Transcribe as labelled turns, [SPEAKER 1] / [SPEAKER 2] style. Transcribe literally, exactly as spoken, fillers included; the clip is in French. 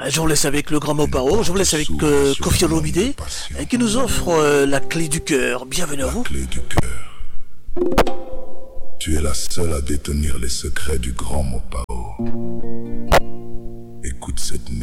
[SPEAKER 1] Je vous laisse avec le grand Mopao, je vous laisse avec euh, Koffi Olomide euh, qui nous offre euh, la clé du cœur. Bienvenue à
[SPEAKER 2] La
[SPEAKER 1] vous.
[SPEAKER 2] clé du cœur. Tu es la seule à détenir les secrets du grand Mopao. Écoute cette